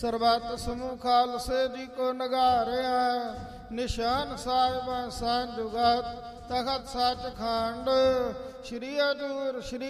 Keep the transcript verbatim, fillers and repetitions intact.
ਸਰਬੱਤ ਸਮੂਹ ਖਾਲਸੇ ਜੀ ਕੋ ਨਗਾਰਿਆ। ਨਿਸ਼ਾਨ ਸਾਹਿਬਾਂ ਸਾਂਝ ਜੁਗਤ ਤਖਤ ਸੱਚਖੰਡ। ਸ਼੍ਰੀ ਹਜ਼ੂਰ ਸ਼੍ਰੀ